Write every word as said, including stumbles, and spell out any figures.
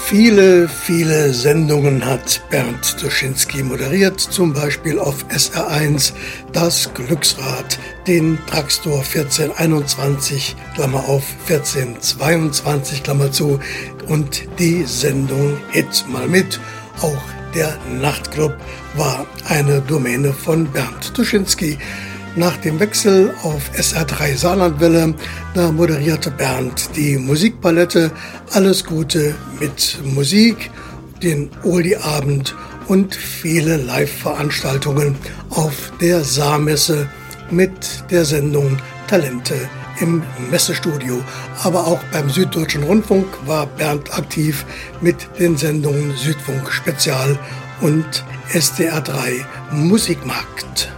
Viele, viele Sendungen hat Bernd Tuschinski moderiert, zum Beispiel auf S R eins das Glücksrad, den Drugstore vierzehn einundzwanzig, Klammer auf, vierzehn zweiundzwanzig, Klammer zu, und die Sendung Hit mal mit. Auch der Nachtclub war eine Domäne von Bernd Tuschinski. Nach dem Wechsel auf S R drei Saarlandwelle, da moderierte Bernd die Musikpalette, alles Gute mit Musik, den Oldie-Abend und viele Live-Veranstaltungen auf der Saarmesse mit der Sendung Talente im Messestudio. Aber auch beim Süddeutschen Rundfunk war Bernd aktiv mit den Sendungen Südfunk Spezial und S D R drei Musikmarkt.